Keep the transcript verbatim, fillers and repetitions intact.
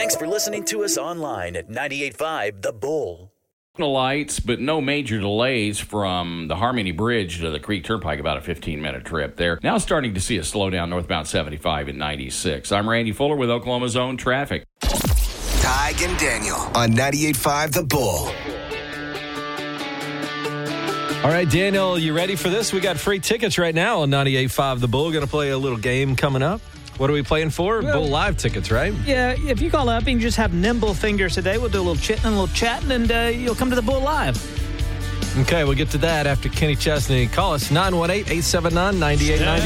Thanks for listening to us online at ninety-eight point five The Bull. Lights, but no major delays from the Harmony Bridge to the Creek Turnpike, about a fifteen-minute trip there. Now starting to see a slowdown northbound seventy-five and ninety-six. I'm Randy Fuller with Oklahoma Zone Traffic. Tig and Daniel on ninety-eight point five The Bull. All right, Daniel, you ready for this? We got free tickets right now on ninety-eight point five The Bull. Going to play a little game coming up. What are we playing for? Well, Bull Live tickets, right? Yeah, if you call up, you can just have nimble fingers today. We'll do a little chitting and a little chatting, and uh, you'll come to the Bull Live. Okay, we'll get to that after Kenny Chesney. Call us nine one eight, eight seven nine, nine eight nine